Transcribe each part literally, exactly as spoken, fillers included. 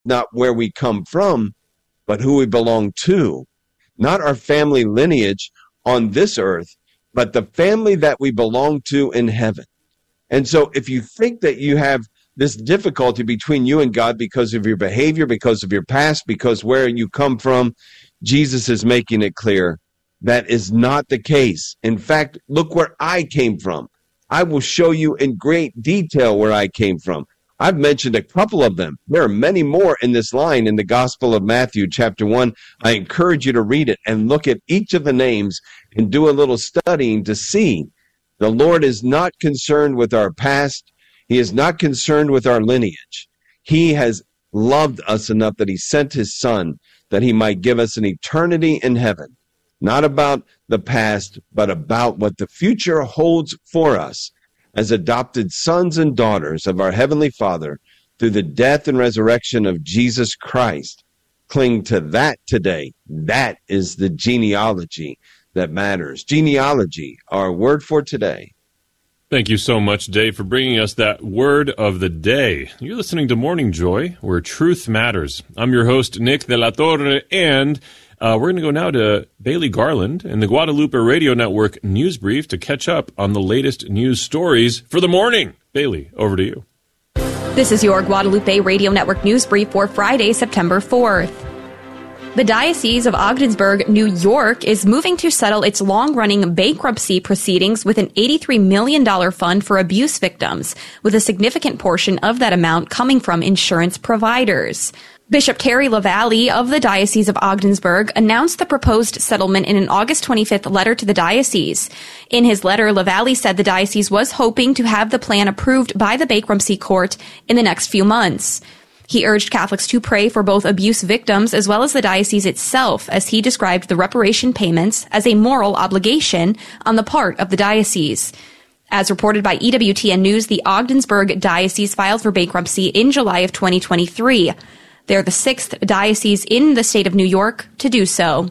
not where we come from, but who we belong to. Not our family lineage on this earth, but the family that we belong to in heaven. And so if you think that you have this difficulty between you and God because of your behavior, because of your past, because where you come from, Jesus is making it clear that is not the case. In fact, look where I came from. I will show you in great detail where I came from. I've mentioned a couple of them. There are many more in this line in the Gospel of Matthew, chapter one. I encourage you to read it and look at each of the names and do a little studying to see the Lord is not concerned with our past. He is not concerned with our lineage. He has loved us enough that he sent his son that he might give us an eternity in heaven. Not about the past, but about what the future holds for us as adopted sons and daughters of our Heavenly Father through the death and resurrection of Jesus Christ. Cling to that today. That is the genealogy that matters. Genealogy, our word for today. Thank you so much, Dave, for bringing us that word of the day. You're listening to Morning Joy, where truth matters. I'm your host, Nick de la Torre, and uh, we're going to go now to Bailey Garland and the Guadalupe Radio Network News Brief to catch up on the latest news stories for the morning. Bailey, over to you. This is your Guadalupe Radio Network News Brief for Friday, September fourth. The Diocese of Ogdensburg, New York, is moving to settle its long-running bankruptcy proceedings with an eighty-three million dollars fund for abuse victims, with a significant portion of that amount coming from insurance providers. Bishop Terry LaValle of the Diocese of Ogdensburg announced the proposed settlement in an August twenty-fifth letter to the diocese. In his letter, LaValle said the diocese was hoping to have the plan approved by the bankruptcy court in the next few months. He urged Catholics to pray for both abuse victims as well as the diocese itself, as he described the reparation payments as a moral obligation on the part of the diocese. As reported by E W T N News, the Ogdensburg Diocese filed for bankruptcy in July of twenty twenty-three. They're the sixth diocese in the state of New York to do so.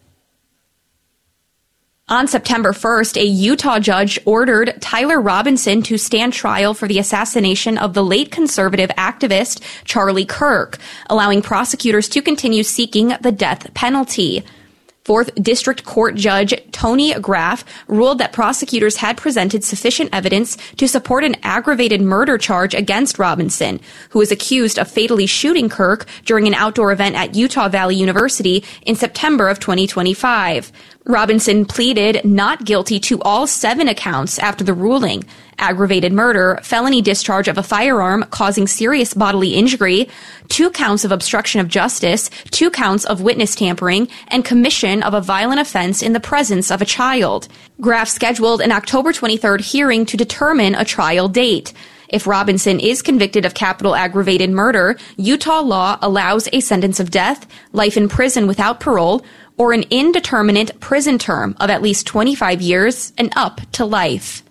On September first, a Utah judge ordered Tyler Robinson to stand trial for the assassination of the late conservative activist Charlie Kirk, allowing prosecutors to continue seeking the death penalty. Fourth District Court Judge Tony Graff ruled that prosecutors had presented sufficient evidence to support an aggravated murder charge against Robinson, who is accused of fatally shooting Kirk during an outdoor event at Utah Valley University in September of twenty twenty-five. Robinson pleaded not guilty to all seven accounts after the ruling: aggravated murder, felony discharge of a firearm causing serious bodily injury, two counts of obstruction of justice, two counts of witness tampering, and commission of a violent offense in the presence of a child. Graff scheduled an October twenty-third hearing to determine a trial date. If Robinson is convicted of capital aggravated murder, Utah law allows a sentence of death, life in prison without parole, or an indeterminate prison term of at least twenty-five years and up to life.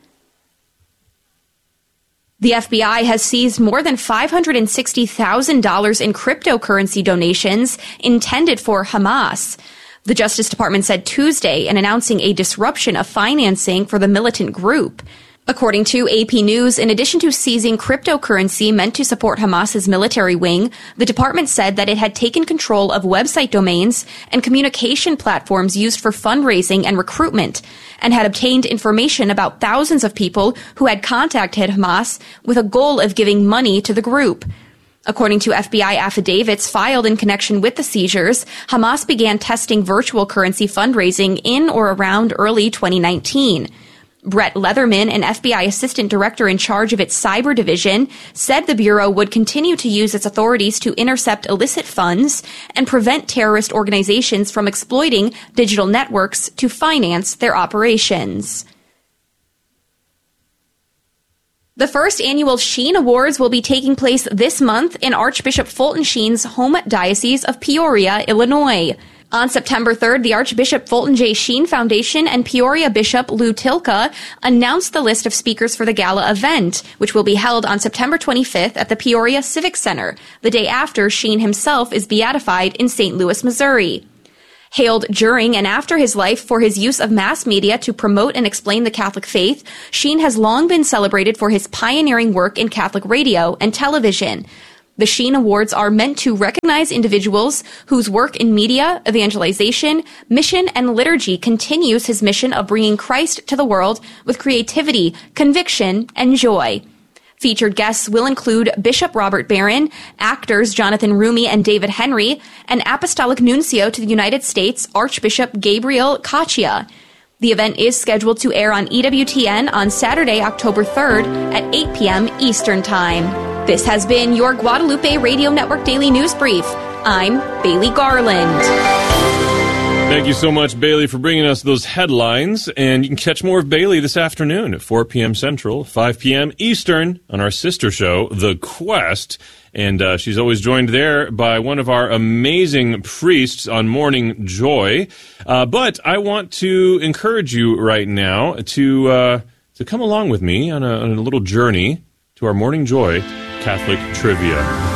The F B I has seized more than five hundred sixty thousand dollars in cryptocurrency donations intended for Hamas. The Justice Department said Tuesday in announcing a disruption of financing for the militant group. According to A P News, in addition to seizing cryptocurrency meant to support Hamas's military wing, the department said that it had taken control of website domains and communication platforms used for fundraising and recruitment, and had obtained information about thousands of people who had contacted Hamas with a goal of giving money to the group. According to F B I affidavits filed in connection with the seizures, Hamas began testing virtual currency fundraising in or around early twenty nineteen. Brett Leatherman, an F B I assistant director in charge of its cyber division, said the Bureau would continue to use its authorities to intercept illicit funds and prevent terrorist organizations from exploiting digital networks to finance their operations. The first annual Sheen Awards will be taking place this month in Archbishop Fulton Sheen's home diocese of Peoria, Illinois. On September third, the Archbishop Fulton J. Sheen Foundation and Peoria Bishop Lou Tilka announced the list of speakers for the gala event, which will be held on September twenty-fifth at the Peoria Civic Center, the day after Sheen himself is beatified in Saint Louis, Missouri. Hailed during and after his life for his use of mass media to promote and explain the Catholic faith, Sheen has long been celebrated for his pioneering work in Catholic radio and television. The Sheen Awards are meant to recognize individuals whose work in media, evangelization, mission, and liturgy continues his mission of bringing Christ to the world with creativity, conviction, and joy. Featured guests will include Bishop Robert Barron, actors Jonathan Rumi and David Henry, and Apostolic Nuncio to the United States, Archbishop Gabriel Caccia. The event is scheduled to air on E W T N on Saturday, October third at eight p.m. Eastern Time. This has been your Guadalupe Radio Network Daily News Brief. I'm Bailey Garland. Thank you so much, Bailey, for bringing us those headlines. And you can catch more of Bailey this afternoon at four p.m. Central, five p.m. Eastern on our sister show, The Quest. And uh, she's always joined there by one of our amazing priests on Morning Joy. Uh, but I want to encourage you right now to uh, to come along with me on a, on a little journey to our Morning Joy Catholic Trivia.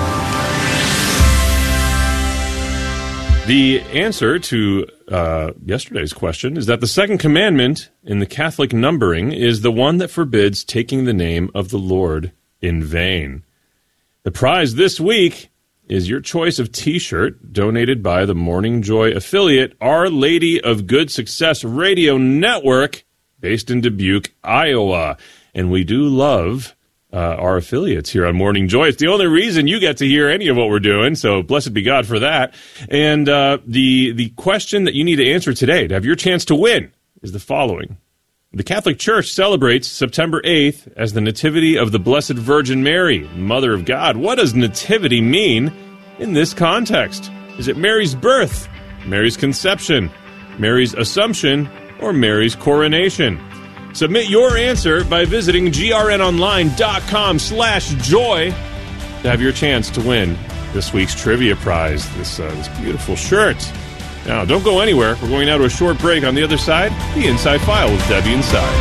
The answer to uh, yesterday's question is that the second commandment in the Catholic numbering is the one that forbids taking the name of the Lord in vain. The prize this week is your choice of T-shirt donated by the Morning Joy affiliate, Our Lady of Good Success Radio Network, based in Dubuque, Iowa. And we do love Uh, our affiliates here on Morning Joy. It's the only reason you get to hear any of what we're doing, so blessed be God for that. And uh, the the question that you need to answer today to have your chance to win is the following. The Catholic Church celebrates September eighth as the Nativity of the Blessed Virgin Mary, Mother of God. What does nativity mean in this context? Is it Mary's birth, Mary's conception, Mary's assumption, or Mary's coronation? Submit your answer by visiting grnonline.com slash joy to have your chance to win this week's trivia prize, this, uh, this beautiful shirt. Now, don't go anywhere. We're going now to a short break. On the other side, the Inside File with Debbie Inside.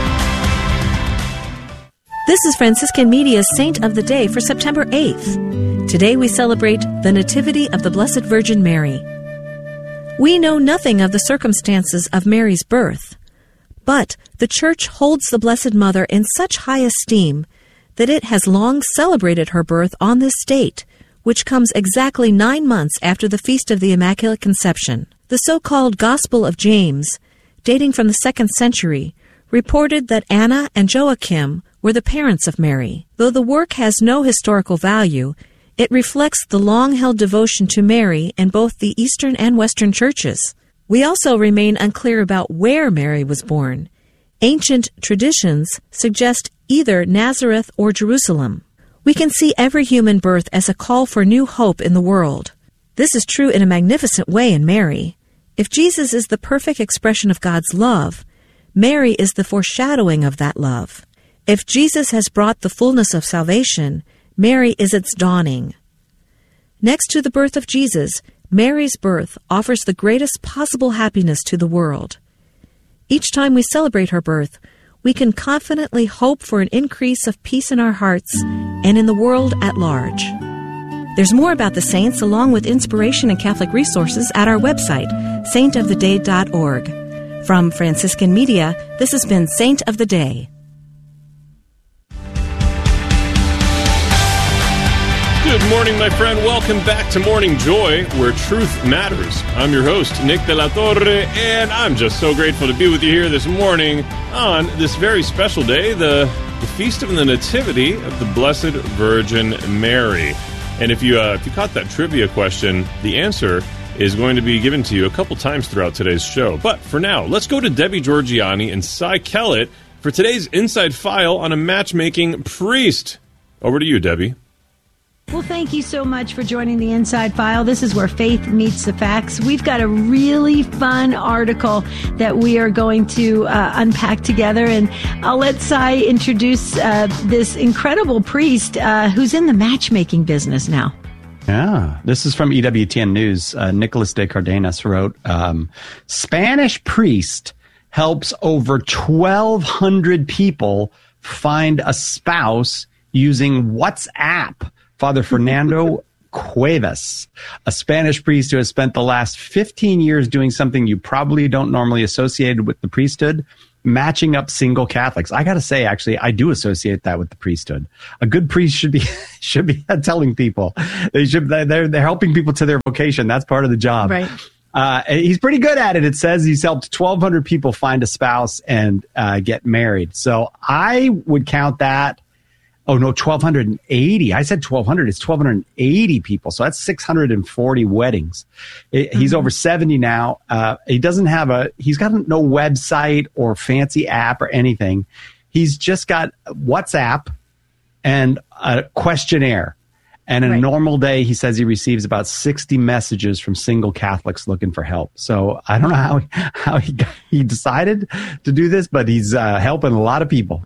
This is Franciscan Media's Saint of the Day for September eighth. Today we celebrate the Nativity of the Blessed Virgin Mary. We know nothing of the circumstances of Mary's birth, but the Church holds the Blessed Mother in such high esteem that it has long celebrated her birth on this date, which comes exactly nine months after the Feast of the Immaculate Conception. The so-called Gospel of James, dating from the second century, reported that Anna and Joachim were the parents of Mary. Though the work has no historical value, it reflects the long-held devotion to Mary in both the Eastern and Western churches. We also remain unclear about where Mary was born. Ancient traditions suggest either Nazareth or Jerusalem. We can see every human birth as a call for new hope in the world. This is true in a magnificent way in Mary. If Jesus is the perfect expression of God's love, Mary is the foreshadowing of that love. If Jesus has brought the fullness of salvation, Mary is its dawning. Next to the birth of Jesus, Mary's birth offers the greatest possible happiness to the world. Each time we celebrate her birth, we can confidently hope for an increase of peace in our hearts and in the world at large. There's more about the saints along with inspiration and Catholic resources at our website, saint of the day dot org. From Franciscan Media, this has been Saint of the Day. Good morning, my friend. Welcome back to Morning Joy, where truth matters. I'm your host, Nick de la Torre, and I'm just so grateful to be with you here this morning on this very special day, the, the Feast of the Nativity of the Blessed Virgin Mary. And if you uh, if you caught that trivia question, the answer is going to be given to you a couple times throughout today's show. But for now, let's go to Debbie Georgiani and Cy Kellett for today's Inside File on a matchmaking priest. Over to you, Debbie. Well, thank you so much for joining the Inside File. This is where faith meets the facts. We've got a really fun article that we are going to uh, unpack together, and I'll let Cy introduce uh, this incredible priest uh, who's in the matchmaking business now. Yeah, this is from E W T N News. Uh, Nicholas de Cardenas wrote, um, Spanish priest helps over twelve hundred people find a spouse using WhatsApp. Father Fernando Cuevas, a Spanish priest who has spent the last fifteen years doing something you probably don't normally associate with the priesthood, matching up single Catholics. I got to say, actually, I do associate that with the priesthood. A good priest should be should be telling people they should they're they're helping people to their vocation. That's part of the job. Right. Uh, he's pretty good at it. It says he's helped twelve hundred people find a spouse and uh, get married. So I would count that. Oh, no, twelve eighty. I said twelve hundred. It's twelve eighty people. So that's six hundred forty weddings. It, mm-hmm. He's over seventy now. Uh, he doesn't have a, he's got no website or fancy app or anything. He's just got WhatsApp and a questionnaire. And in right. a normal day, he says he receives about sixty messages from single Catholics looking for help. So I don't know how, how he, got, he decided to do this, but he's uh, helping a lot of people.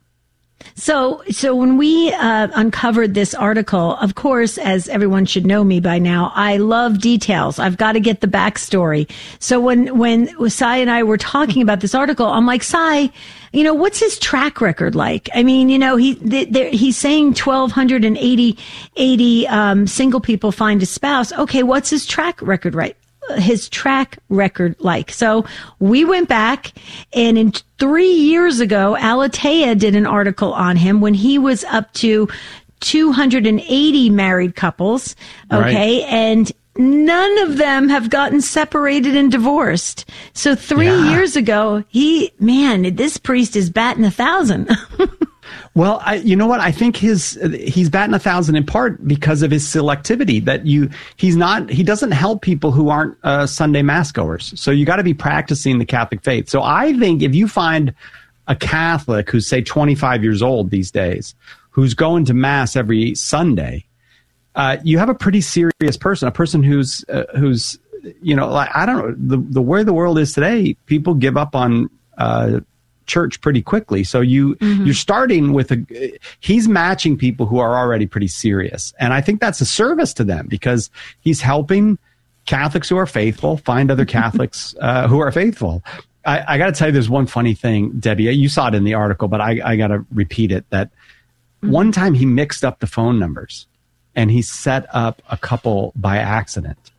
So, so when we uh, uncovered this article, of course, as everyone should know me by now, I love details. I've got to get the backstory. So when when Sai and I were talking about this article, I'm like, Sai, you know, what's his track record like? I mean, you know, he th- he's saying twelve eighty, eighty um, single people find a spouse. Okay, what's his track record right? his track record like. So we went back, and in three years ago, Aletea did an article on him when he was up to two hundred eighty married couples. Okay. Right. And none of them have gotten separated and divorced. So three yeah. years ago, he, man, this priest is batting a thousand. Well, I, you know what? I think his he's batting a thousand in part because of his selectivity. That you he's not he doesn't help people who aren't uh, Sunday mass goers. So you got to be practicing the Catholic faith. So I think if you find a Catholic who's say twenty-five years old these days, who's going to mass every Sunday, uh, you have a pretty serious person. A person who's uh, who's you know like I don't know the the way the world is today. People give up on Uh, church pretty quickly. So you, mm-hmm. you're starting with a, he's matching people who are already pretty serious. And I think that's a service to them because he's helping Catholics who are faithful find other Catholics uh, who are faithful. I, I got to tell you, there's one funny thing, Debbie, you saw it in the article, but I, I got to repeat it, that mm-hmm. one time he mixed up the phone numbers and he set up a couple by accident.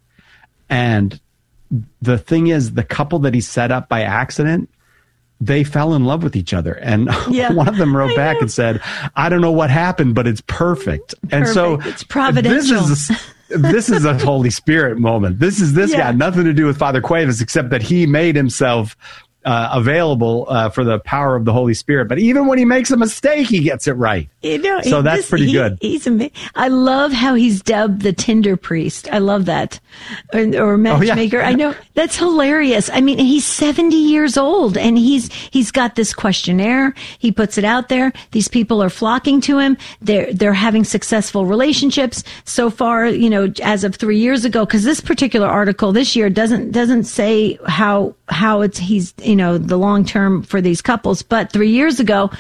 And the thing is, the couple that he set up by accident, they fell in love with each other. And yeah, one of them wrote back and said, I don't know what happened, but it's perfect. perfect. And so it's providential. This is, this is a Holy Spirit moment. This is, this yeah. got nothing to do with Father Cuevas, except that he made himself uh, available uh, for the power of the Holy Spirit. But even when he makes a mistake, he gets it right. You know, so that's this, pretty he, good. He's amazing. I love how he's dubbed the Tinder priest. I love that. Or, or matchmaker. Oh, yeah. I know. That's hilarious. I mean, he's seventy years old and he's, he's got this questionnaire. He puts it out there. These people are flocking to him. They're, they're having successful relationships so far, you know, as of three years ago. Cause this particular article this year doesn't, doesn't say how, how it's, he's, you know, the long term for these couples. But three years ago,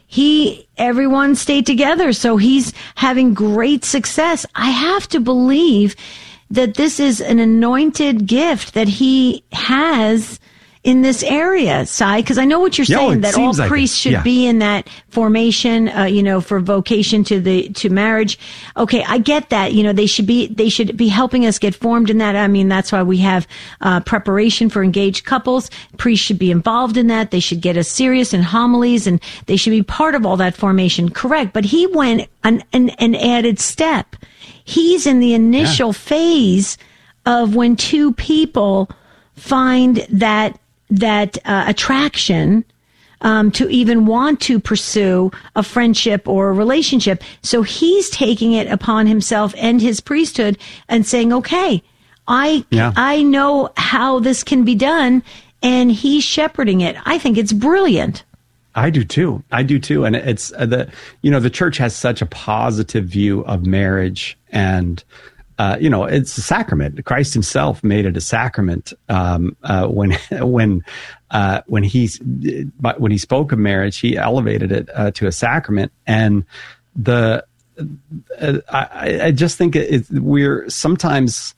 he, everyone stayed together. So he's having great success. I have to believe that this is an anointed gift that he has in this area, Sai, because I know what you're yeah, saying, that all like priests it. should yeah. be in that formation, uh, you know, for vocation to the, to marriage. Okay. I get that. You know, they should be, they should be helping us get formed in that. I mean, that's why we have, uh, preparation for engaged couples. Priests should be involved in that. They should get us serious in homilies and they should be part of all that formation. Correct. But he went an, an, an added step. He's in the initial yeah. phase of when two people find that that uh, attraction um, to even want to pursue a friendship or a relationship. So he's taking it upon himself and his priesthood and saying, okay, I yeah. I know how this can be done, and he's shepherding it. I think it's brilliant. I do too. I do too. And it's uh, the, you know, the church has such a positive view of marriage and Uh, you know, it's a sacrament. Christ himself made it a sacrament um, uh, when when uh, when he when he spoke of marriage. He elevated it uh, to a sacrament, and the uh, I, I just think it, it, we're sometimes.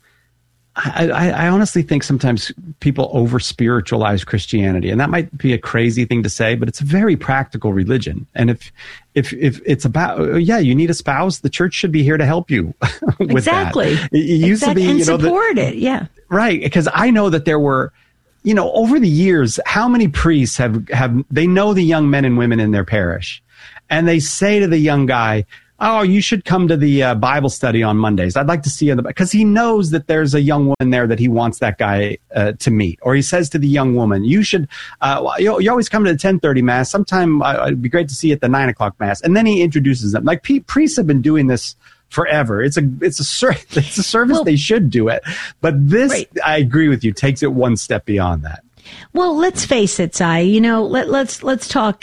I, I honestly think sometimes people over spiritualize Christianity, and that might be a crazy thing to say, but it's a very practical religion. And if if if it's about yeah, you need a spouse, the church should be here to help you with exactly. that. It, it used exactly. to be and you know support the, it, yeah, right. Because I know that there were you know, over the years, how many priests have, have, they know the young men and women in their parish, and they say to the young guy, oh, you should come to the uh, Bible study on Mondays. I'd like to see you, because he knows that there's a young woman there that he wants that guy uh, to meet. Or he says to the young woman, you should, uh, you, you always come to the ten thirty Mass. Sometime uh, it'd be great to see you at the nine o'clock Mass. And then he introduces them. Like p- priests have been doing this forever. It's a it's a ser- it's a service. Well, they should do it. But this, right. I agree with you, takes it one step beyond that. Well, let's face it, Cy. You know, let, let's let's talk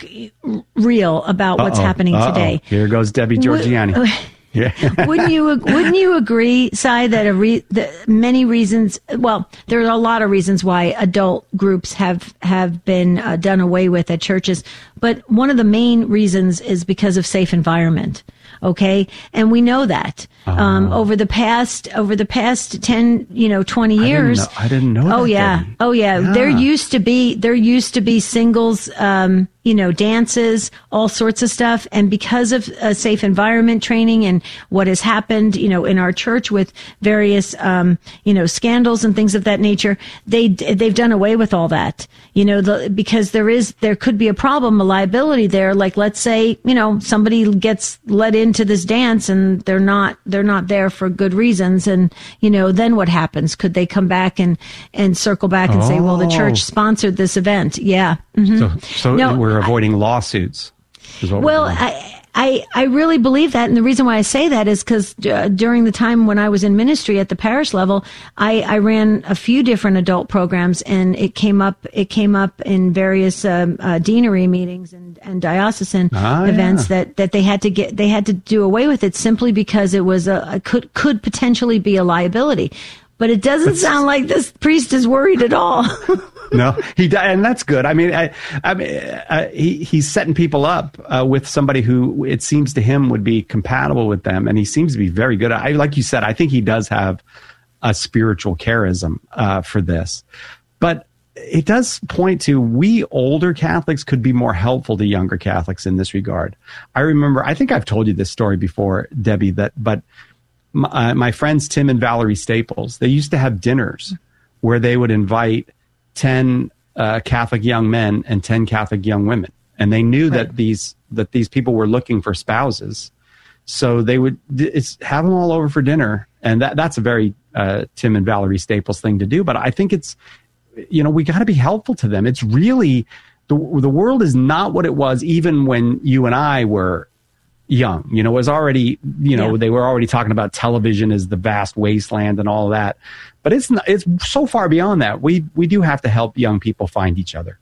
real about what's Uh-oh. happening Uh-oh. today. Here goes Debbie Georgiani. W- yeah. wouldn't you Wouldn't you agree, Cy, that a re- that many reasons? Well, there are a lot of reasons why adult groups have have been uh, done away with at churches, but one of the main reasons is because of safe environment. Okay. And we know that, um, oh. over the past, over the past ten, you know, twenty years. I didn't know, I didn't know Oh, that, yeah. Debbie. Oh, yeah. yeah. There used to be, there used to be singles, um, you know, dances, all sorts of stuff. And because of a safe environment training and what has happened, you know, in our church with various, um, you know, scandals and things of that nature, they, they've done away with all that, you know, the, because there is, there could be a problem, a liability there. Like, let's say, you know, somebody gets let into this dance and they're not, they're not there for good reasons. And, you know, then what happens? Could they come back and, and circle back and oh. say, well, the church sponsored this event? Yeah. Mm-hmm. So, so no, we're avoiding I, lawsuits. Is what well, I, I, I really believe that. And the reason why I say that is because uh, during the time when I was in ministry at the parish level, I, I ran a few different adult programs, and it came up, it came up in various um, uh, deanery meetings and, and diocesan ah, events yeah. that, that they had to get, they had to do away with it simply because it was a, a could, could potentially be a liability. But it doesn't That's, sound like this priest is worried at all. No, he and that's good. I mean, I, I mean, uh, he he's setting people up uh, with somebody who it seems to him would be compatible with them, and he seems to be very good. I like you said, I think he does have a spiritual charism uh, for this, but it does point to we older Catholics could be more helpful to younger Catholics in this regard. I remember, I think I've told you this story before, Debbie, that but. My, uh, my friends Tim and Valerie Staples, they used to have dinners where they would invite ten uh, Catholic young men and ten Catholic young women, and they knew right. that these that these people were looking for spouses, so they would it's, have them all over for dinner, and that that's a very uh, Tim and Valerie Staples thing to do. But I think it's, you know, we got to be helpful to them. It's really the the world is not what it was even when you and I were young. You know, it was already, you know, yeah. they were already talking about television as the vast wasteland and all of that. But it's not, it's so far beyond that. We we do have to help young people find each other.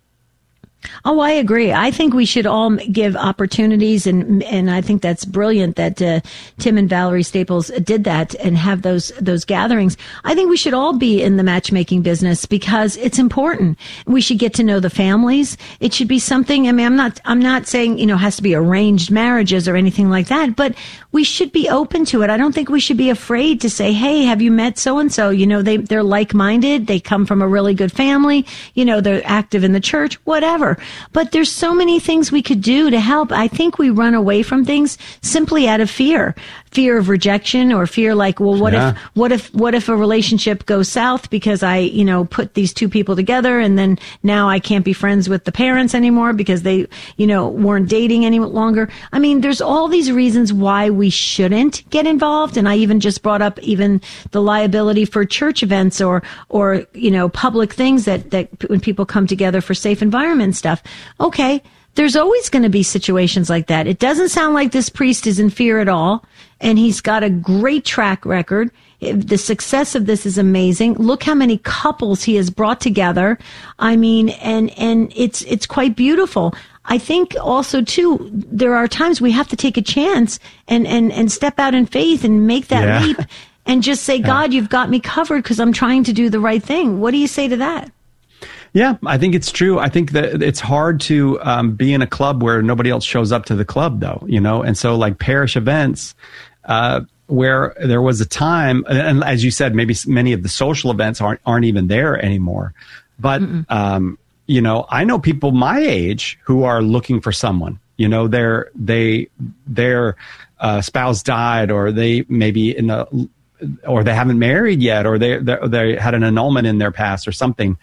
Oh, I agree. I think we should all give opportunities, and and I think that's brilliant that uh, Tim and Valerie Staples did that and have those those gatherings. I think we should all be in the matchmaking business because it's important. We should get to know the families. It should be something. I mean, I'm not I'm not saying, you know, it has to be arranged marriages or anything like that, but we should be open to it. I don't think we should be afraid to say, "Hey, have you met so and so? You know, they they're like-minded. They come from a really good family. You know, they're active in the church. Whatever." But there's so many things we could do to help. I think we run away from things simply out of fear. Fear of rejection, or fear like, well, what yeah. if, what if, what if a relationship goes south because I, you know, put these two people together and then now I can't be friends with the parents anymore because they, you know, weren't dating any longer. I mean, there's all these reasons why we shouldn't get involved. And I even just brought up even the liability for church events or, or, you know, public things that, that when people come together for safe environment stuff. Okay. There's always going to be situations like that. It doesn't sound like this priest is in fear at all. And he's got a great track record. The success of this is amazing. Look how many couples he has brought together. I mean, and, and it's, it's quite beautiful. I think also too, there are times we have to take a chance and, and, and step out in faith and make that yeah. leap and just say, God, you've got me covered because I'm trying to do the right thing. What do you say to that? Yeah, I think it's true. I think that it's hard to um, be in a club where nobody else shows up to the club, though, you know, and so like parish events uh, where there was a time, and as you said, maybe many of the social events aren't aren't even there anymore. But, um, you know, I know people my age who are looking for someone, you know, their they their uh, spouse died, or they maybe in a, or they haven't married yet, or they they had an annulment in their past or something.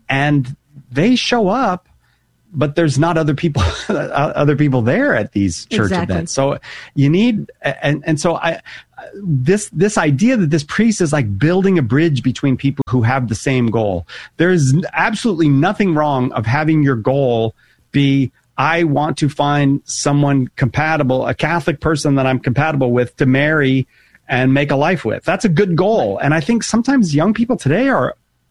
and they show up, but there's not other people other people there at these church Exactly. events. So you need, and and so I this this idea that this priest is like building a bridge between people who have the same goal. There's absolutely nothing wrong of having your goal be, I want to find someone compatible, a Catholic person that I'm compatible with to marry and make a life with. That's a good goal. And I think sometimes young people today are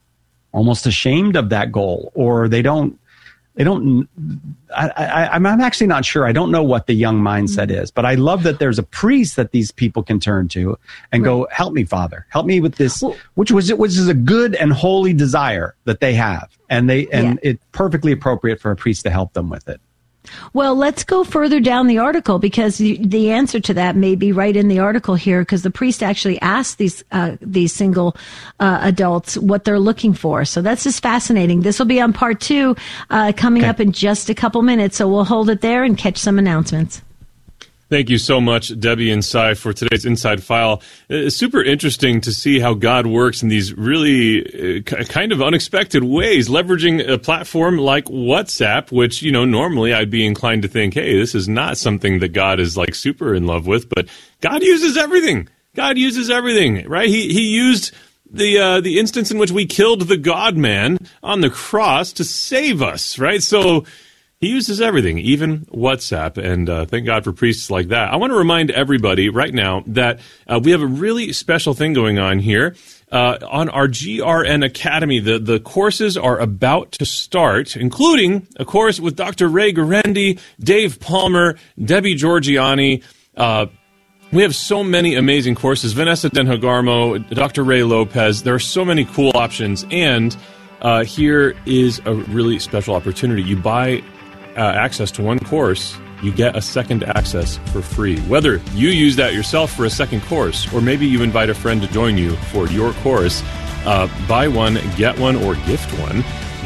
almost ashamed of that goal, or they don't, they don't, I, I, I'm actually not sure. I don't know what the young mindset is, but I love that there's a priest that these people can turn to and right. go, help me, Father, help me with this, which was, which is a good and holy desire that they have. And they, and yeah. it's perfectly appropriate for a priest to help them with it. Well, let's go further down the article, because the, the answer to that may be right in the article here, because the priest actually asked these uh, these single uh, adults what they're looking for. So that's just fascinating. This will be on part two uh, coming okay. up in just a couple minutes. So we'll hold it there and catch some announcements. Thank you so much, Debbie and Cy, for today's Inside File. It's super interesting to see how God works in these really uh, kind of unexpected ways, leveraging a platform like WhatsApp, which, you know, normally I'd be inclined to think, hey, this is not something that God is like super in love with, but God uses everything. God uses everything, right? He he used the uh, the instance in which we killed the God-man on the cross to save us, right? So He uses everything, even WhatsApp, and uh, thank God for priests like that. I want to remind everybody right now that uh, we have a really special thing going on here. Uh, on our G R N Academy, the, the courses are about to start, including a course with Doctor Ray Guarendi, Dave Palmer, Debbie Georgianni. Uh, we have so many amazing courses. Vanessa Denhagarmo, Doctor Ray Lopez. There are so many cool options, and uh, here is a really special opportunity. You buy Uh, access to one course, you get a second access for free. Whether you use that yourself for a second course, or maybe you invite a friend to join you for your course, uh, buy one, get one, or gift one.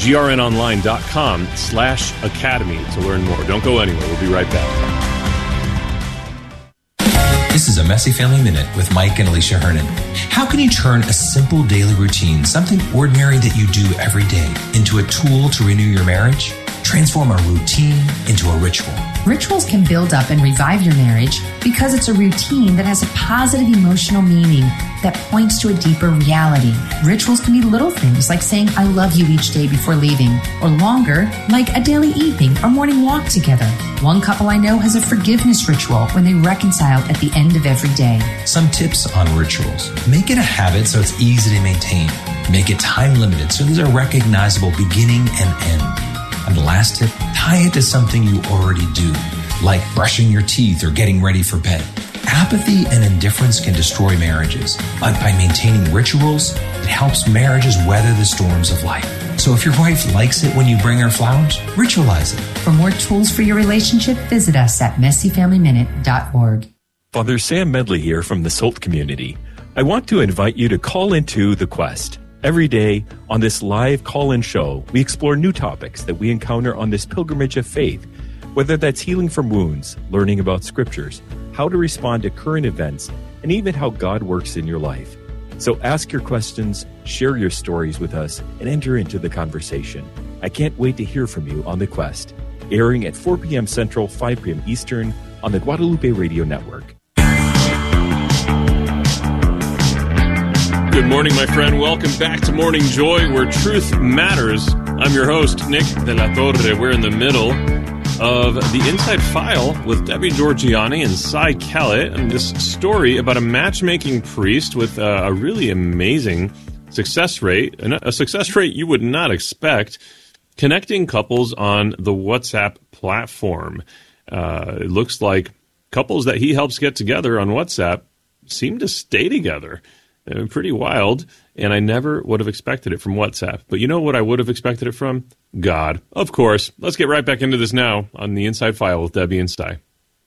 grnonline.com slash academy to learn more. Don't go anywhere. We'll be right back. This is a Messy Family Minute with Mike and Alicia Hernan. How can you turn a simple daily routine, something ordinary that you do every day, into a tool to renew your marriage? Transform a routine into a ritual. Rituals can build up and revive your marriage because it's a routine that has a positive emotional meaning that points to a deeper reality. Rituals can be little things like saying I love you each day before leaving, or longer, like a daily evening or morning walk together. One couple I know has a forgiveness ritual when they reconcile at the end of every day. Some tips on rituals. Make it a habit so it's easy to maintain. Make it time limited so there's a recognizable beginning and end. And the last tip, tie it to something you already do, like brushing your teeth or getting ready for bed. Apathy and indifference can destroy marriages, but by maintaining rituals, it helps marriages weather the storms of life. So if your wife likes it when you bring her flowers, ritualize it. For more tools for your relationship, visit us at messy family minute dot org. Father Sam Medley here from the Salt community. I want to invite you to call into The Quest. Every day on this live call-in show, we explore new topics that we encounter on this pilgrimage of faith, whether that's healing from wounds, learning about scriptures, how to respond to current events, and even how God works in your life. So ask your questions, share your stories with us, and enter into the conversation. I can't wait to hear from you on The Quest, airing at four p.m. Central, five p.m. Eastern on the Guadalupe Radio Network. Good morning, my friend. Welcome back to Morning Joy, where truth matters. I'm your host, Nick De La Torre. We're in the middle of the Inside File with Debbie Georgianni and Cy Kellett, and this story about a matchmaking priest with a, a really amazing success rate, a success rate you would not expect, connecting couples on the WhatsApp platform. Uh, it looks like couples that he helps get together on WhatsApp seem to stay together. Uh, pretty wild, and I never would have expected it from WhatsApp. But you know what I would have expected it from? God. Of course. Let's get right back into this now on the Inside File with Debbie and Cy.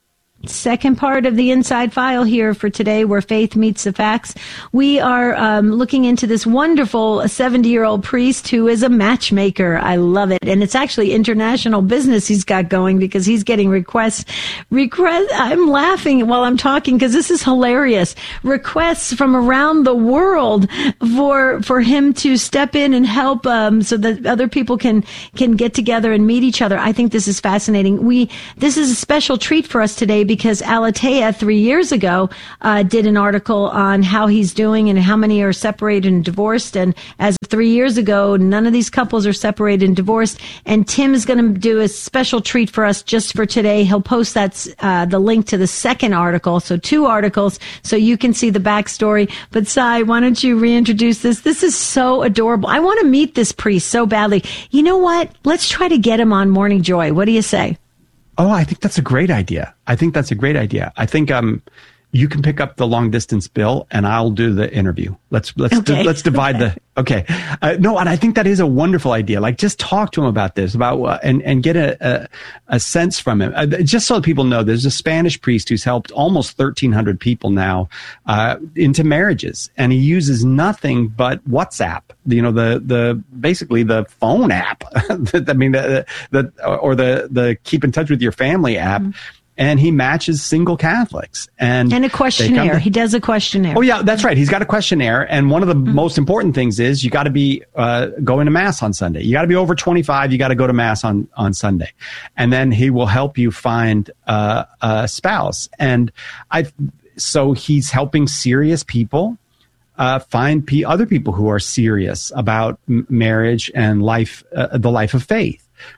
Second part of the Inside File here for today, where faith meets the facts. We are um, looking into this wonderful seventy-year-old priest who is a matchmaker. I love it. And it's actually international business he's got going, because he's getting requests. Request, I'm laughing while I'm talking because this is hilarious. Requests from around the world for for him to step in and help um, so that other people can, can get together and meet each other. I think this is fascinating. We This is a special treat for us today, because Alatea three years ago uh, did an article on how he's doing and how many are separated and divorced. And as of three years ago, none of these couples are separated and divorced. And Tim is going to do a special treat for us just for today. He'll post that uh, the link to the second article, so two articles, so you can see the backstory. But Cy, why don't you reintroduce this? This is so adorable. I want to meet this priest so badly. You know what? Let's try to get him on Morning Joy. What do you say? Oh, I think that's a great idea. I think that's a great idea. I think um, you can pick up the long distance bill, and I'll do the interview. Let's let's okay. d- let's divide okay. the. Okay, uh, no, and I think that is a wonderful idea. Like, just talk to him about this, about uh, and and get a, a a sense from him. Uh, just so that people know, there's a Spanish priest who's helped almost thirteen hundred people now uh, into marriages, and he uses nothing but WhatsApp. You know, the the basically the phone app. I mean, the the or the the keep in touch with your family app. Mm-hmm. And he matches single Catholics. And, and a questionnaire. To, he does a questionnaire. Oh, yeah, that's right. He's got a questionnaire. And one of the mm-hmm. most important things is you got to be uh, going to Mass on Sunday. You got to be over twenty-five. You got to go to Mass on, on Sunday. And then he will help you find uh, a spouse. And I, so he's helping serious people uh, find p- other people who are serious about m- marriage and life, uh, the life of faith.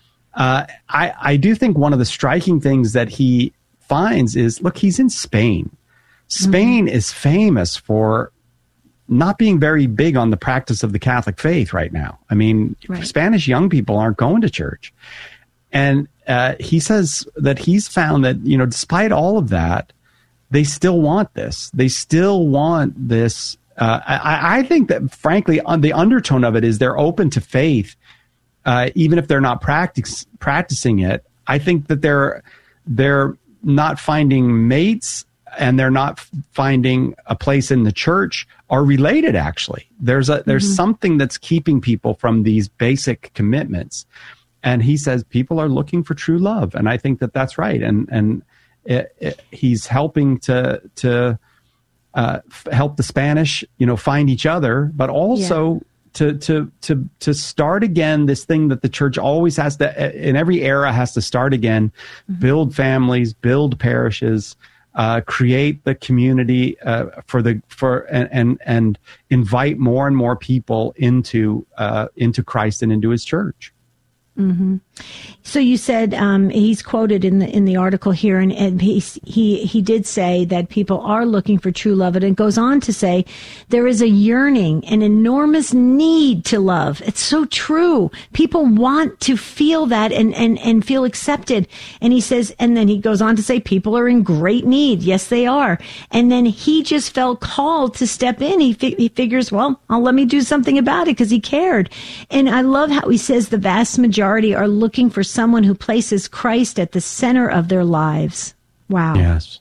Uh, I, I do think one of the striking things that he finds is, look, he's in Spain. Spain mm-hmm. is famous for not being very big on the practice of the Catholic faith right now. I mean, right. Spanish young people aren't going to church. And uh, he says that he's found that, you know, despite all of that, they still want this. They still want this. Uh, I, I think that, frankly, on the undertone of it is they're open to faith. Uh, even if they're not practice, practicing it, I think that they're they're not finding mates, and they're not f- finding a place in the church are related. Actually, there's a there's mm-hmm. something that's keeping people from these basic commitments, and he says people are looking for true love, and I think that that's right, and and it, it, he's helping to to uh, f- help the Spanish, you know, find each other, but also. Yeah. To, to to to start again this thing that the church always has to, in every era, has to start again, mm-hmm. build families, build parishes, uh, create the community uh, for the for and, and and invite more and more people into uh, into Christ and into His church. Mm-hmm. So you said um, he's quoted in the in the article here, and, and he he he did say that people are looking for true love, and it goes on to say there is a yearning, an enormous need to love. It's so true. People want to feel that and and and feel accepted. And he says, and then he goes on to say people are in great need. Yes, they are. And then he just felt called to step in. He fi- he figures, well, I'll let me do something about it because he cared. And I love how he says the vast majority are looking for someone who places Christ at the center of their lives. Wow. Yes.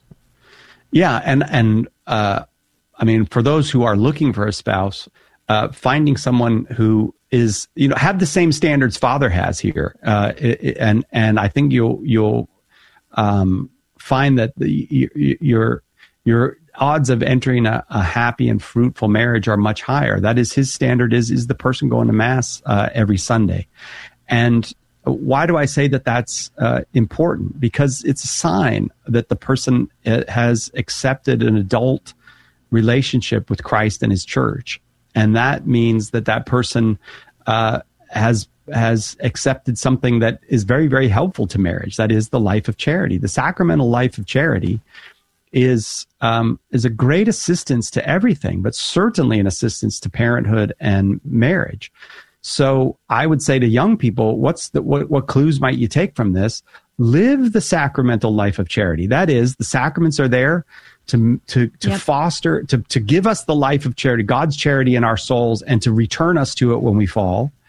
Yeah. And, and, uh, I mean, for those who are looking for a spouse, uh, finding someone who is, you know, have the same standards Father has here. Uh, and, and I think you'll, you'll, um, find that the, your, your odds of entering a, a happy and fruitful marriage are much higher. That is, his standard is, is the person going to Mass, uh, every Sunday. And why do I say that that's uh, important? Because it's a sign that the person has accepted an adult relationship with Christ and His church. And that means that that person uh, has has accepted something that is very, very helpful to marriage. That is the life of charity. The sacramental life of charity is um, is a great assistance to everything, but certainly an assistance to parenthood and marriage. So I would say to young people, what's the, what, what clues might you take from this? Live the sacramental life of charity. That is, the sacraments are there to to to yep. foster, to to give us the life of charity, God's charity in our souls, and to return us to it when we fall.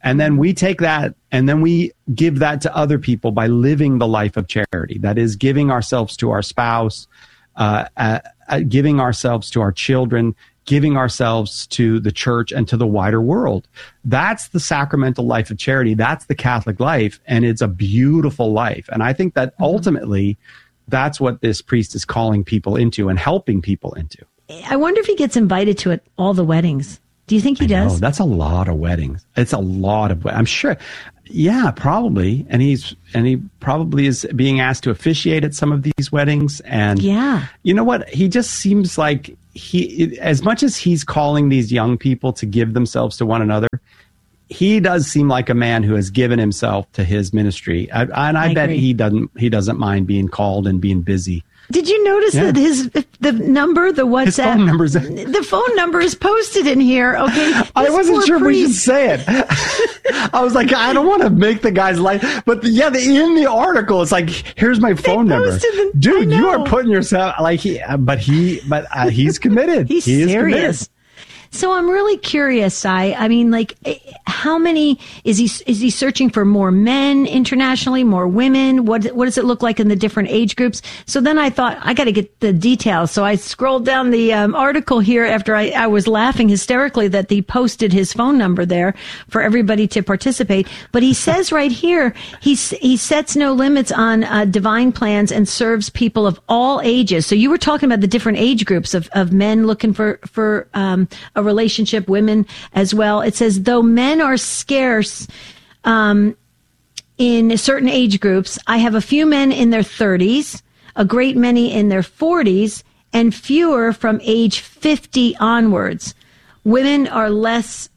And then we take that and then we give that to other people by living the life of charity. That is giving ourselves to our spouse, uh, uh, uh, giving ourselves to our children, giving ourselves to the church and to the wider world. That's the sacramental life of charity. That's the Catholic life. And it's a beautiful life. And I think that mm-hmm. ultimately that's what this priest is calling people into and helping people into. I wonder if he gets invited to it, all the weddings. Do you think he I does? know, that's a lot of weddings. It's a lot of, I'm sure. Yeah, probably. And he's, and he probably is being asked to officiate at some of these weddings. And yeah, you know what? He just seems like he, as much as he's calling these young people to give themselves to one another, he does seem like a man who has given himself to his ministry. I, and I, I bet agree. he doesn't, he doesn't mind being called and being busy. Did you notice yeah. that his the number, the WhatsApp, his phone number's the phone number is posted in here? Okay, I wasn't sure priest. we should say it. I was like, I don't want to make the guy's life, but the, yeah, the, in the article, it's like, here's my phone number, the, dude. You are putting yourself like he, but he, but uh, he's committed. He's he serious. Committed. So I'm really curious, Sai. I mean, like, how many is he? Is he searching for more men internationally, more women? What What does it look like in the different age groups? So then I thought I got to get the details. So I scrolled down the um, article here after I, I was laughing hysterically that he posted his phone number there for everybody to participate. But he says right here he he sets no limits on uh, divine plans and serves people of all ages. So you were talking about the different age groups of of men looking for for um, a relationship, women as well. It says, though men are scarce um, in certain age groups, I have a few men in their thirties, a great many in their forties, and fewer from age fifty onwards. Women are less,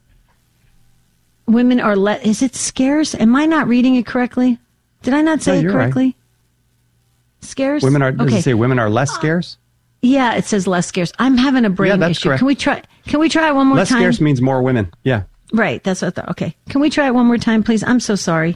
women are less, is it scarce? Am I not reading it correctly? Did I not say no, it correctly? Right. Scarce? Women are, does okay. it say women are less scarce? Yeah, it says less scarce. I'm having a brain yeah, that's issue. Correct. Can we try? Can we try it one more less time? Less scarce means more women. Yeah. Right. That's what I thought. Okay. Can we try it one more time, please? I'm so sorry.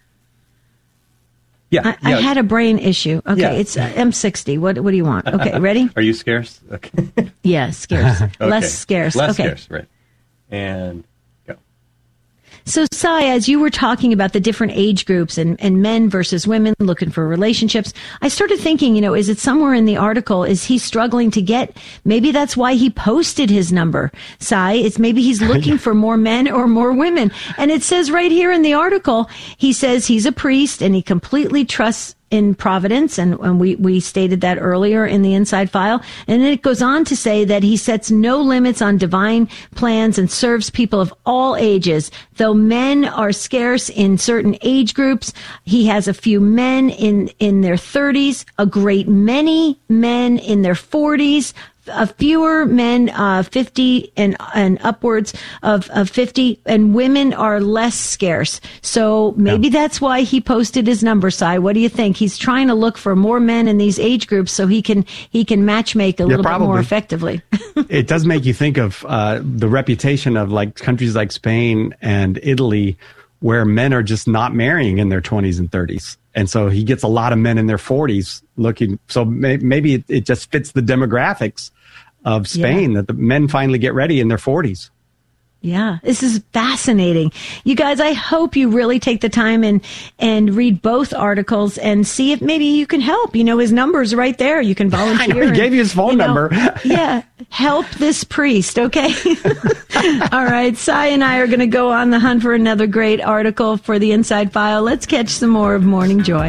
Yeah. I, yeah. I had a brain issue. Okay. Yeah. It's uh, M sixty. What What do you want? Okay. Ready? Are you scarce? Okay. Yeah, scarce. Okay. Less scarce. Less okay. scarce. Right. And. So, Sai, as you were talking about the different age groups and, and men versus women looking for relationships, I started thinking, you know, is it somewhere in the article, is he struggling to get, maybe that's why he posted his number, Sai. It's maybe he's looking for more men or more women. And it says right here in the article, he says he's a priest and he completely trusts in providence, and, and we, we stated that earlier in the Inside File. And then it goes on to say that he sets no limits on divine plans and serves people of all ages. Though men are scarce in certain age groups, he has a few men in, in their thirties, a great many men in their forties, a fewer men, uh, fifty and, and upwards of, of fifty, and women are less scarce. So maybe yeah. that's why he posted his number, Sai. What do you think? He's trying to look for more men in these age groups so he can, he can matchmake a yeah, little probably. bit more effectively. It does make you think of, uh, the reputation of like countries like Spain and Italy, where men are just not marrying in their twenties and thirties. And so he gets a lot of men in their forties looking. So may, maybe it, it just fits the demographics of Spain yeah. that the men finally get ready in their forties. Yeah, this is fascinating. You guys, I hope you really take the time and, and read both articles and see if maybe you can help. You know, his number's right there. You can volunteer. I know, he and, gave you his phone you know, number. Yeah, help this priest, okay? All right, Sai and I are going to go on the hunt for another great article for the Inside File. Let's catch some more of Morning Joy.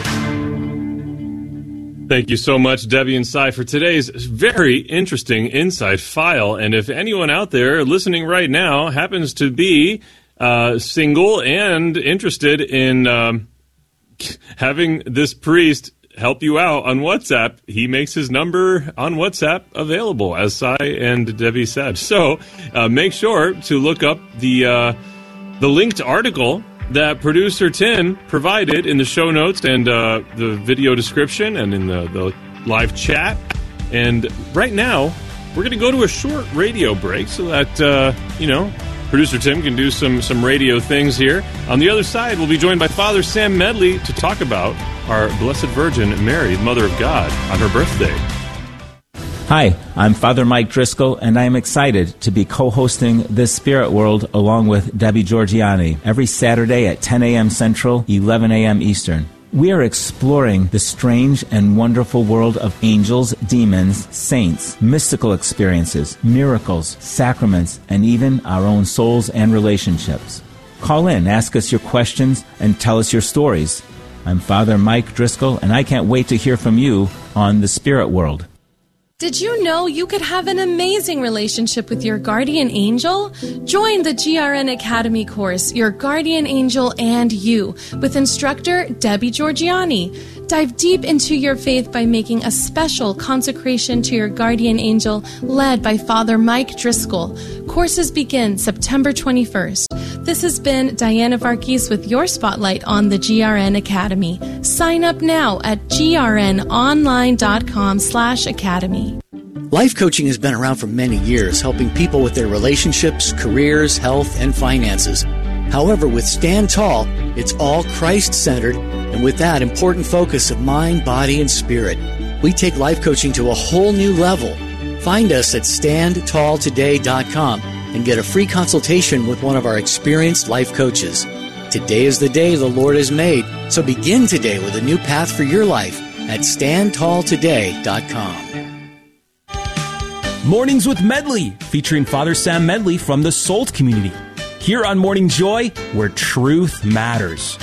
Thank you so much, Debbie and Sai, for today's very interesting Inside File. And if anyone out there listening right now happens to be uh, single and interested in um, having this priest help you out on WhatsApp, he makes his number on WhatsApp available, as Sai and Debbie said. So uh, make sure to look up the uh, the linked article that producer Tim provided in the show notes and uh, the video description and in the, the live chat. And right now, we're going to go to a short radio break so that, uh, you know, producer Tim can do some, some radio things here. On the other side, we'll be joined by Father Sam Medley to talk about our Blessed Virgin Mary, Mother of God, on her birthday. Hi, I'm Father Mike Driscoll, and I am excited to be co-hosting This Spirit World along with Debbie Georgianni every Saturday at ten a.m. Central, eleven a.m. Eastern. We are exploring the strange and wonderful world of angels, demons, saints, mystical experiences, miracles, sacraments, and even our own souls and relationships. Call in, ask us your questions, and tell us your stories. I'm Father Mike Driscoll, and I can't wait to hear from you on The Spirit World. Did you know you could have an amazing relationship with your guardian angel? Join the G R N Academy course, Your Guardian Angel and You, with instructor Debbie Georgianni. Dive deep into your faith by making a special consecration to your guardian angel led by Father Mike Driscoll. Courses begin September twenty-first. This has been Diana Varghese with your spotlight on the G R N Academy. Sign up now at grnonline.com slash academy. Life coaching has been around for many years, helping people with their relationships, careers, health, and finances. However, with Stand Tall, it's all Christ-centered, and with that important focus of mind, body, and spirit. We take life coaching to a whole new level. Find us at stand tall today dot com and get a free consultation with one of our experienced life coaches. Today is the day the Lord has made, so begin today with a new path for your life at stand tall today dot com. Mornings with Medley, featuring Father Sam Medley from the Salt community. Here on Morning Joy, where truth matters.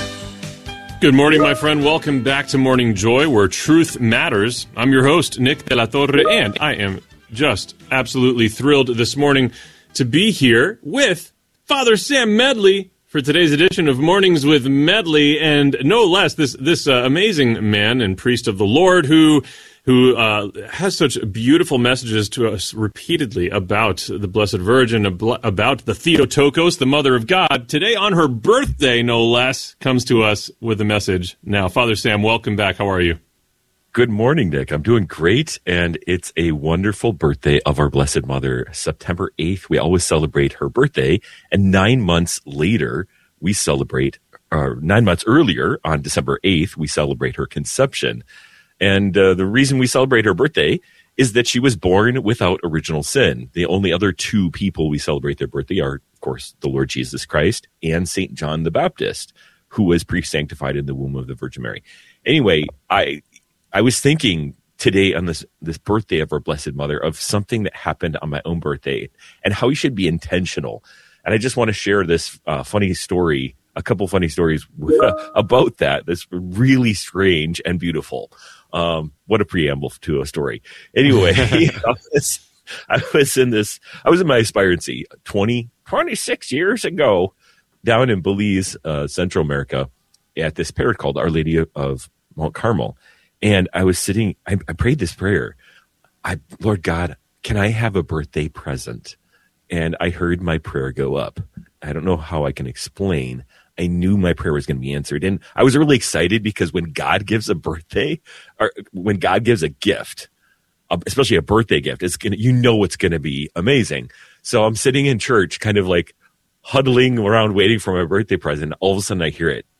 Good morning, my friend. Welcome back to Morning Joy, where truth matters. I'm your host, Nick De La Torre, and I am just absolutely thrilled this morning to be here with Father Sam Medley for today's edition of Mornings with Medley, and no less, this this uh, amazing man and priest of the Lord who who uh, has such beautiful messages to us repeatedly about the Blessed Virgin, about the Theotokos, the Mother of God. Today, on her birthday, no less, comes to us with a message. Now, Father Sam, welcome back. How are you? Good morning, Nick. I'm doing great, and it's a wonderful birthday of our Blessed Mother. September eighth, we always celebrate her birthday, and nine months later, we celebrate, or nine months earlier, on December eighth, we celebrate her conception. And uh, the reason we celebrate her birthday is that she was born without original sin. The only other two people we celebrate their birthday are, of course, the Lord Jesus Christ and Saint John the Baptist, who was pre-sanctified in the womb of the Virgin Mary. Anyway, I I was thinking today on this, this birthday of our Blessed Mother of something that happened on my own birthday and how you should be intentional. And I just want to share this uh, funny story, a couple funny stories about that. That's really strange and beautiful. Um, what a preamble to a story. Anyway, I, was, I was in this, I was in my aspirancy twenty, twenty-six years ago down in Belize, uh, Central America, at this parish called Our Lady of Mount Carmel. And I was sitting, I, I prayed this prayer. I, Lord God, can I have a birthday present? And I heard my prayer go up. I don't know how I can explain. I knew my prayer was going to be answered. And I was really excited because when God gives a birthday, or when God gives a gift, especially a birthday gift, it's gonna, you know it's going to be amazing. So I'm sitting in church, kind of like huddling around waiting for my birthday present. All of a sudden I hear it.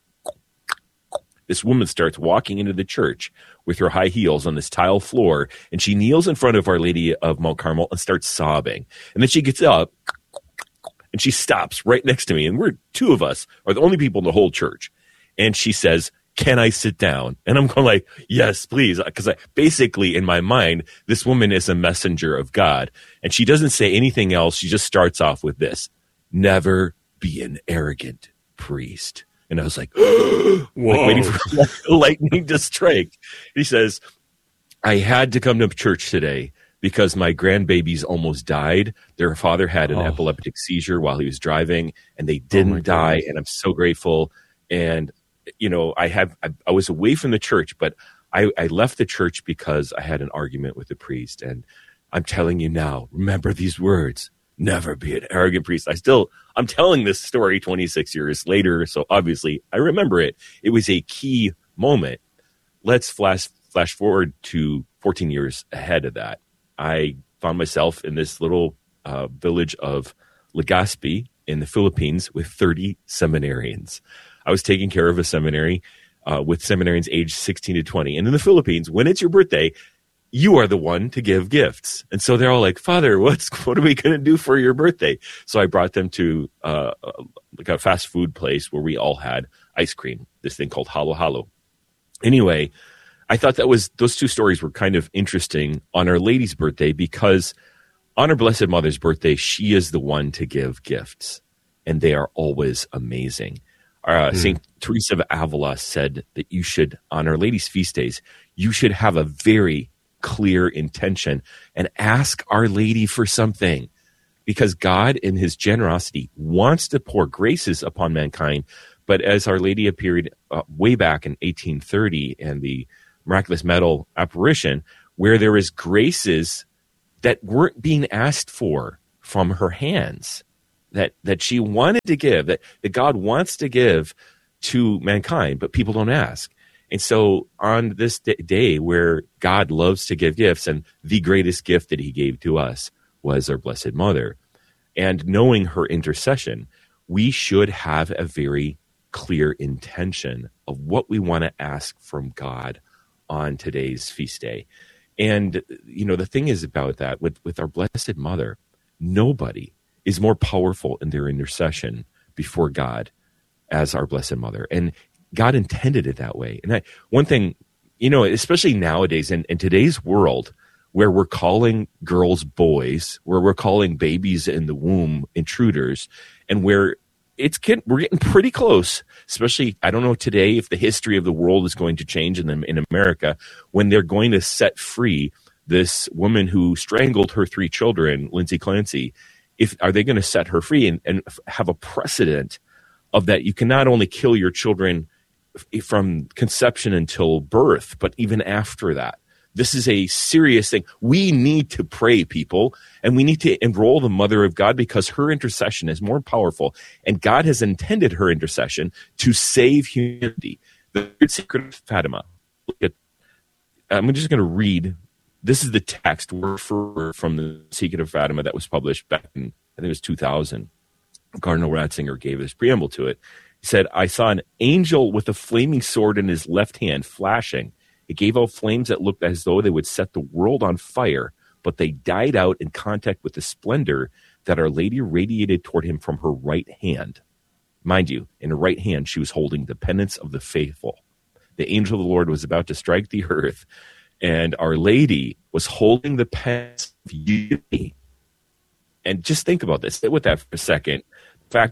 This woman starts walking into the church with her high heels on this tile floor, and she kneels in front of Our Lady of Mount Carmel and starts sobbing. And then she gets up, and she stops right next to me, and we're two of us are the only people in the whole church. And she says, "Can I sit down?" And I'm going like, "Yes, please." Because I basically, in my mind, this woman is a messenger of God. And she doesn't say anything else. She just starts off with this: "Never be an arrogant priest." And I was like, like waiting for lightning to strike. He says, "I had to come to church today because my grandbabies almost died. Their father had an oh. epileptic seizure while he was driving, and they didn't oh die. Goodness. And I'm so grateful. And, you know, I have, I, I was away from the church, but I, I left the church because I had an argument with the priest. And I'm telling you now, remember these words. Never be an arrogant priest." I still, I'm telling this story twenty-six years later, so obviously I remember it. It was a key moment. Let's flash flash forward to fourteen years ahead of that. I found myself in this little uh, village of Legazpi in the Philippines with thirty seminarians. I was taking care of a seminary uh, with seminarians aged sixteen to twenty. And in the Philippines, when it's your birthday, you are the one to give gifts. And so they're all like, Father, what's what are we going to do for your birthday? So I brought them to uh, like a fast food place where we all had ice cream, this thing called Halo Halo. Anyway, I thought that was those two stories were kind of interesting on Our Lady's birthday, because on Our Blessed Mother's birthday, she is the one to give gifts, and they are always amazing. Uh, mm. Saint Teresa of Avila said that you should, on Our Lady's feast days, you should have a very clear intention and ask Our Lady for something, because God in his generosity wants to pour graces upon mankind. But as Our Lady appeared uh, way back in eighteen thirty and the miraculous medal apparition, where there is graces that weren't being asked for from her hands, that that she wanted to give, that, that God wants to give to mankind, but people don't ask. And so on this d- day where God loves to give gifts, and the greatest gift that he gave to us was our Blessed Mother, and knowing her intercession, we should have a very clear intention of what we want to ask from God on today's feast day. And, you know, the thing is about that, with, with our Blessed Mother, nobody is more powerful in their intercession before God as our Blessed Mother. And God intended it that way. And I, one thing, you know, especially nowadays in, in today's world, where we're calling girls boys, where we're calling babies in the womb intruders, and where it's getting, we're getting pretty close, especially, I don't know today if the history of the world is going to change in them in America, when they're going to set free this woman who strangled her three children, Lindsay Clancy. If, are they going to set her free and, and have a precedent of that? You can not only kill your children from conception until birth, but even after that. This is a serious thing. We need to pray, people, and we need to enroll the Mother of God, because her intercession is more powerful, and God has intended her intercession to save humanity. The Third Secret of Fatima. Look at, I'm just going to read. This is the text word for word from the Secret of Fatima that was published back in, I think it was two thousand. Cardinal Ratzinger gave this preamble to it. He said, I saw an angel with a flaming sword in his left hand flashing. It gave out flames that looked as though they would set the world on fire, but they died out in contact with the splendor that Our Lady radiated toward him from her right hand. Mind you, in her right hand, she was holding the penance of the faithful. The angel of the Lord was about to strike the earth, and Our Lady was holding the penance of unity. And just think about this. Sit with that for a second. In fact,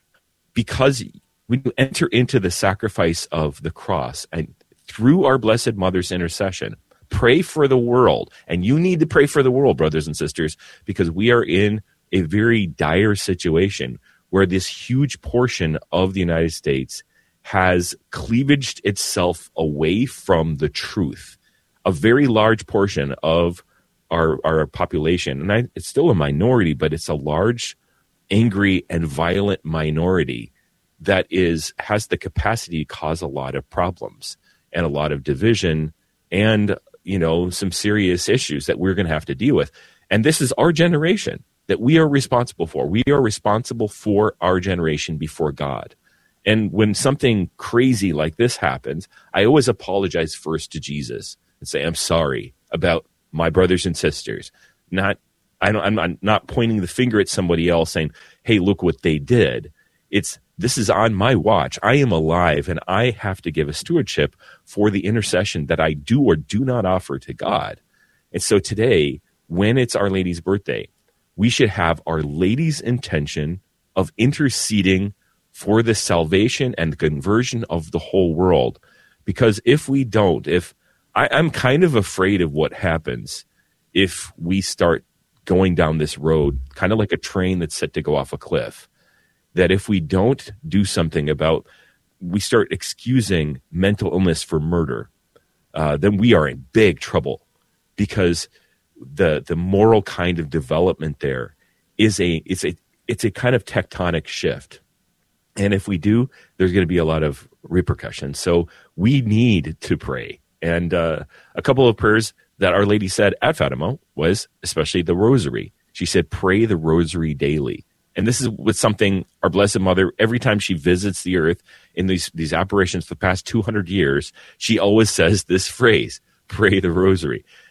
because when you enter into the sacrifice of the cross, and through our Blessed Mother's intercession, pray for the world. And you need to pray for the world, brothers and sisters, because we are in a very dire situation where this huge portion of the United States has cleavaged itself away from the truth. A very large portion of our, our population, and I, it's still a minority, but it's a large, angry, and violent minority that is has the capacity to cause a lot of problems and a lot of division and, you know, some serious issues that we're going to have to deal with. And this is our generation that we are responsible for. We are responsible for our generation before God. And when something crazy like this happens, I always apologize first to Jesus and say, I'm sorry about my brothers and sisters. Not, I don't, I'm not, not pointing the finger at somebody else saying, hey, look what they did. It's, this is on my watch. I am alive, and I have to give a stewardship for the intercession that I do or do not offer to God. And so today, when it's Our Lady's birthday, we should have Our Lady's intention of interceding for the salvation and the conversion of the whole world. Because if we don't, if I, I'm kind of afraid of what happens if we start going down this road, kind of like a train that's set to go off a cliff, that if we don't do something about, we start excusing mental illness for murder, uh, then we are in big trouble, because the the moral kind of development there is a it's a it's a kind of tectonic shift. And if we do, there's going to be a lot of repercussions. So we need to pray. And uh, a couple of prayers that Our Lady said at Fatima was especially the Rosary. She said, pray the Rosary daily. And this is with something our Blessed Mother, every time she visits the earth in these, these apparitions for the past two hundred years, she always says this phrase, pray the Rosary.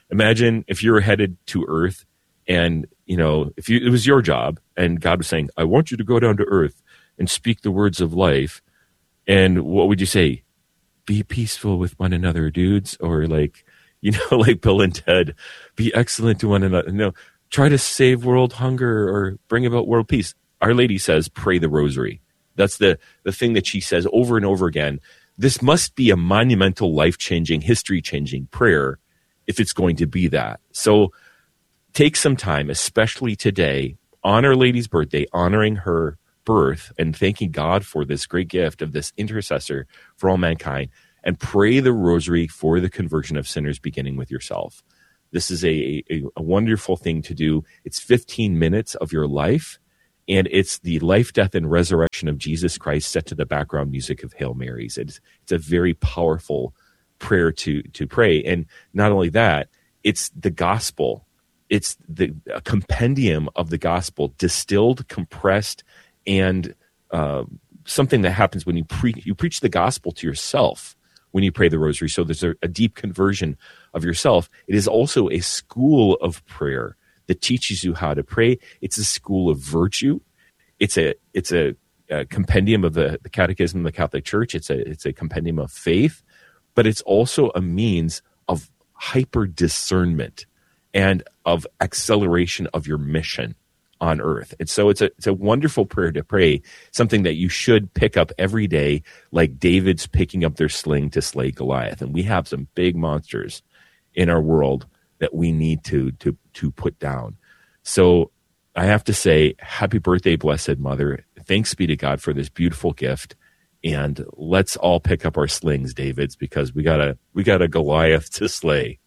Imagine if you were headed to Earth and, you know, if you, it was your job and God was saying, I want you to go down to Earth and speak the words of life. And what would you say? Be peaceful with one another, dudes. Or like, you know, like Bill and Ted, be excellent to one another. No, try to save world hunger or bring about world peace. Our Lady says, pray the rosary. That's the, the thing that she says over and over again. This must be a monumental, life-changing, history-changing prayer if it's going to be that. So take some time, especially today, on Our Lady's birthday, honoring her birth and thanking God for this great gift of this intercessor for all mankind, and pray the rosary for the conversion of sinners, beginning with yourself. This is a, a, a wonderful thing to do. It's fifteen minutes of your life, and it's the life, death, and resurrection of Jesus Christ set to the background music of Hail Marys. It's, it's a very powerful prayer to, to pray. And not only that, it's the gospel. It's the a compendium of the gospel, distilled, compressed, and uh, something that happens when you, pre- you preach the gospel to yourself when you pray the rosary. So there's a, a deep conversion of yourself. It is also a school of prayer that teaches you how to pray. It's a school of virtue. It's a it's a, a compendium of the, the Catechism of the Catholic Church. It's a it's a compendium of faith, but it's also a means of hyper discernment and of acceleration of your mission on earth. And so it's a it's a wonderful prayer to pray, something that you should pick up every day, like David's picking up their sling to slay Goliath. And we have some big monsters in our world that we need to to to put down. So I have to say, happy birthday, Blessed Mother. Thanks be to God for this beautiful gift. And let's all pick up our slings, Davids, because we got a we got a Goliath to slay.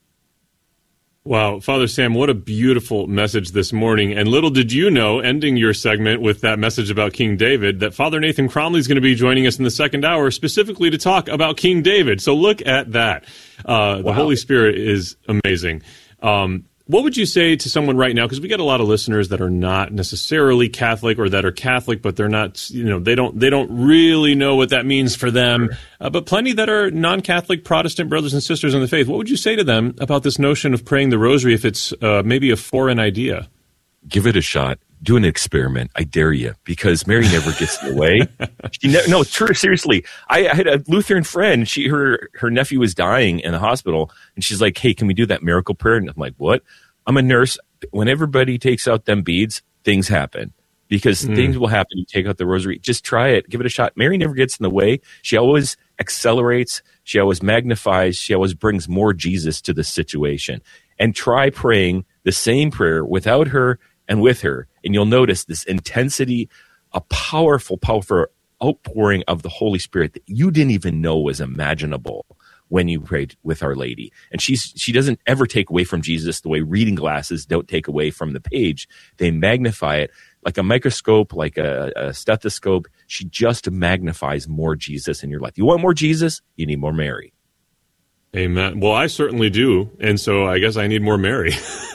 Wow, Father Sam, what a beautiful message this morning. And little did you know, ending your segment with that message about King David, that Father Nathan Cromley is going to be joining us in the second hour specifically to talk about King David. So look at that. Uh, the wow. Holy Spirit is amazing. Um, what would you say to someone right now? Because we get a lot of listeners that are not necessarily Catholic, or that are Catholic, but they're not, you know, they don't, they don't really know what that means for them. Sure. Uh, but plenty that are non-Catholic Protestant brothers and sisters in the faith. What would you say to them about this notion of praying the rosary if it's uh, maybe a foreign idea? Give it a shot. Do an experiment. I dare you, because Mary never gets in the way. She ne- no, true, seriously. I, I had a Lutheran friend. She her her nephew was dying in the hospital, and she's like, "Hey, can we do that miracle prayer?" And I'm like, "What?" I'm a nurse. When everybody takes out them beads, things happen, because mm. things will happen. You take out the rosary. Just try it. Give it a shot. Mary never gets in the way. She always accelerates. She always magnifies. She always brings more Jesus to the situation. And try praying the same prayer without her and with her, and you'll notice this intensity, a powerful, powerful outpouring of the Holy Spirit that you didn't even know was imaginable when you prayed with Our Lady. And she's she doesn't ever take away from Jesus the way reading glasses don't take away from the page. They magnify it like a microscope, like a, a stethoscope. She just magnifies more Jesus in your life. You want more Jesus? You need more Mary. Amen. Well, I certainly do, and so I guess I need more Mary.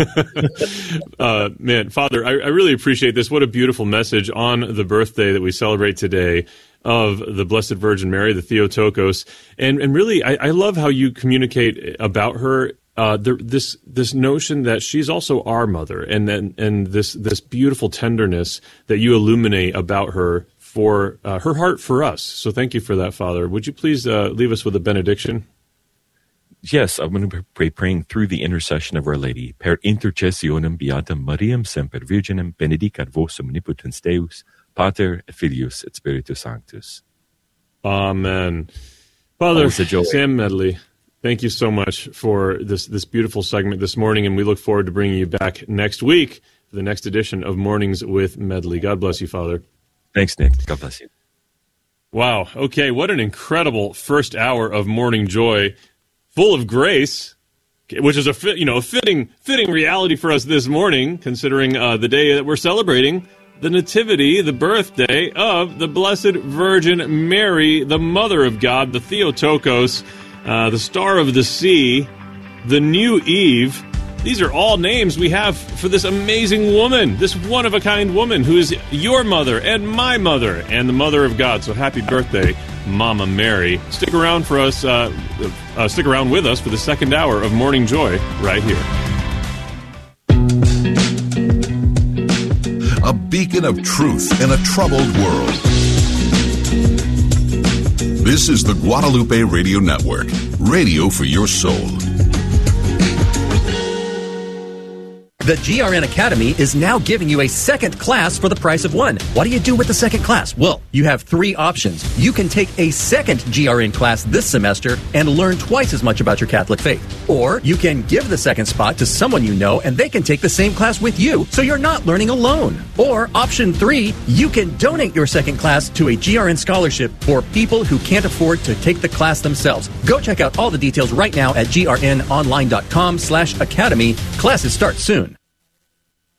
uh, man, Father, I, I really appreciate this. What a beautiful message on the birthday that we celebrate today of the Blessed Virgin Mary, the Theotokos. And and really, I, I love how you communicate about her, uh, the, this this notion that she's also our mother, and then and this this beautiful tenderness that you illuminate about her for uh, her heart for us. So thank you for that, Father. Would you please uh, leave us with a benediction? Yes, I'm going to pray praying through the intercession of Our Lady. Per intercessionem beatam Mariam semper Virginem benedicat vos omnipotens Deus, Pater, Filius, et Spiritus Sanctus. Amen. Father Sam Medley, thank you so much for this, this beautiful segment this morning, and we look forward to bringing you back next week for the next edition of Mornings with Medley. God bless you, Father. Thanks, Nick. God bless you. Wow. Okay, what an incredible first hour of Morning Joy. Full of grace, which is a fit, you know, fitting fitting reality for us this morning, considering uh, the day that we're celebrating, the Nativity, the birthday of the Blessed Virgin Mary, the Mother of God, the Theotokos, uh, the Star of the Sea, the new Eve, These are all names we have for this amazing woman, this one-of-a-kind woman who is your mother and my mother and the mother of God. So happy birthday, Mama Mary. Stick around for us, uh, uh, stick around with us for the second hour of Morning Joy right here. A beacon of truth in a troubled world. This is the Guadalupe Radio Network, radio for your soul. The G R N Academy is now giving you a second class for the price of one. What do you do with the second class? Well, you have three options. You can take a second G R N class this semester and learn twice as much about your Catholic faith. Or you can give the second spot to someone you know and they can take the same class with you, so you're not learning alone. Or option three, you can donate your second class to a G R N scholarship for people who can't afford to take the class themselves. Go check out all the details right now at grnonline.com slash academy. Classes start soon.